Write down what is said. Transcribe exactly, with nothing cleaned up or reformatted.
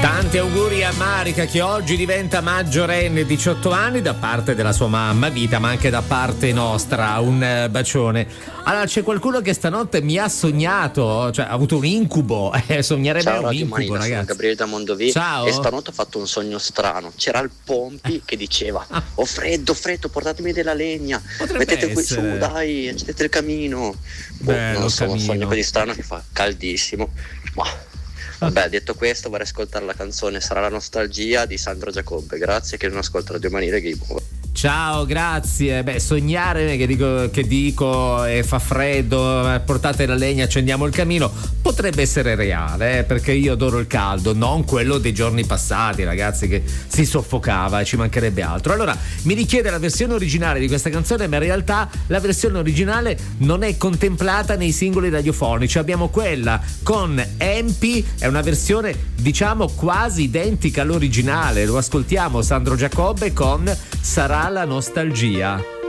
Tanti auguri a Marica che oggi diventa maggiorenne, diciotto anni, da parte della sua mamma Vita, ma anche da parte nostra. Un bacione. Allora, c'è qualcuno che stanotte mi ha sognato, cioè ha avuto un incubo. Eh, sognare Ciao, bene è un Radio incubo, Marina, ragazzi. sono Gabriele da Mondovì. Ciao. E stanotte ho fatto un sogno strano. C'era il Pompi che diceva: ho freddo, freddo, portatemi della legna. Potrebbe Mettete qui essere. su, dai, accendete il camino. Boh, Bello, non so, un camino. sogno così strano che fa caldissimo. Ma vabbè, detto questo, vorrei ascoltare la canzone Sarà la nostalgia di Sandro Giacobbe. Grazie, che non ascolta Radio Marina e Game Over. Ciao, grazie. Beh, sognare che dico, che dico e fa freddo, portate la legna, accendiamo il camino, potrebbe essere reale, eh, perché io adoro il caldo, non quello dei giorni passati, ragazzi, che si soffocava e ci mancherebbe altro. Allora, mi richiede la versione originale di questa canzone, ma in realtà la versione originale non è contemplata nei singoli radiofonici. Abbiamo quella con Empi, è una versione diciamo quasi identica all'originale. Lo ascoltiamo, Sandro Giacobbe con Sarà la nostalgia.